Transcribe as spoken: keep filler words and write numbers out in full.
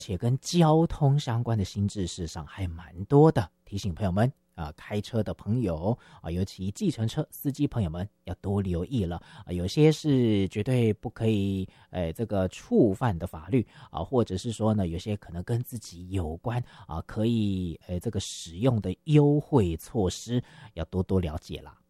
且跟交通相关的新知识上还蛮多的，提醒朋友们啊、呃，开车的朋友啊、呃，尤其计程车司机朋友们要多留意了啊、呃，有些是绝对不可以呃这个触犯的法律啊、呃，或者是说呢，有些可能跟自己有关啊、呃，可以呃这个使用的优惠措施，要多多了解啦。